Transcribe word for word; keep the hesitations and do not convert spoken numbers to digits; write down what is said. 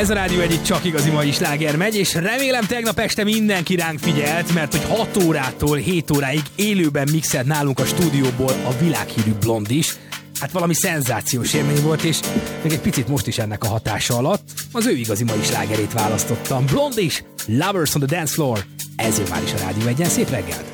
Ez a Rádió egyik csak igazi mai sláger megy, és remélem tegnap este mindenki ránk figyelt, mert hogy hat órától hét óráig élőben mixelt nálunk a stúdióból a világhírű Blondis. Hát valami szenzációs élmény volt, és még egy picit most is ennek a hatása alatt az ő igazi mai slágerét választottam. Blondis, Lovers on the Dance Floor. Ez jön már is a Rádió egyen. Szép reggelt!